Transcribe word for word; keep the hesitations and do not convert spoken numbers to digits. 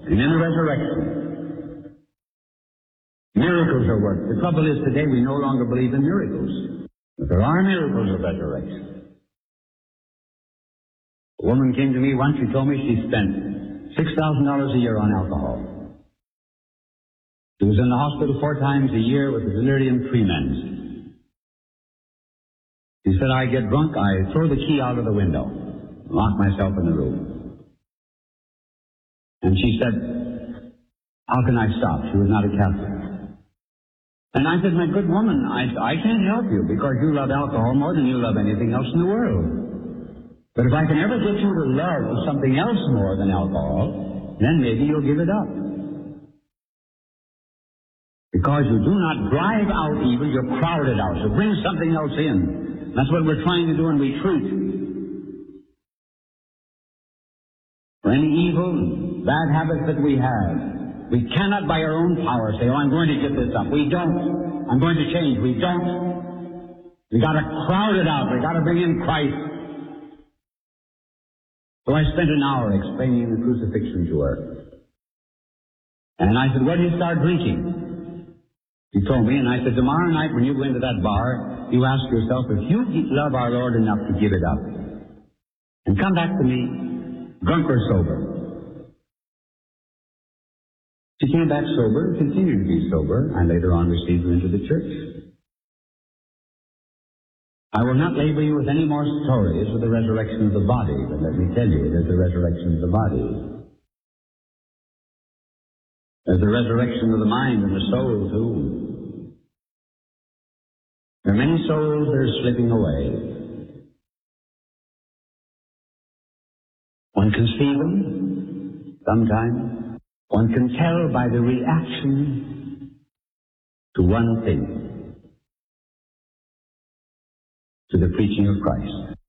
And in the resurrection, miracles are worked. The trouble is today we no longer believe in miracles. But there are miracles of resurrection. A woman came to me once, she told me she spent six thousand dollars a year on alcohol. She was in the hospital four times a year with a delirium tremens. She said, I get drunk, I throw the key out of the window, lock myself in the room. And she said, how can I stop? She was not a Catholic. And I said, my good woman, I, I can't help you because you love alcohol more than you love anything else in the world. But if I can ever get you to love something else more than alcohol, then maybe you'll give it up. Because you do not drive out evil, you crowd it out. So bring something else in. That's what we're trying to do in retreat. For any evil, bad habits that we have, we cannot by our own power say, oh, I'm going to give this up. We don't. I'm going to change. We don't. We got to crowd it out. We got to bring in Christ. So I spent an hour explaining the crucifixion to her. And I said, where do you start drinking? She told me, and I said, tomorrow night when you go into that bar, you ask yourself if you love our Lord enough to give it up. And come back to me, drunk or sober. She came back sober, continued to be sober, and later on received her into the church. I will not labor you with any more stories of the resurrection of the body, but let me tell you, there's the resurrection of the body. There's the resurrection of the mind and the soul, too. There are many souls that are slipping away. One can see them sometimes. One can tell by the reaction to one thing, to the preaching of Christ.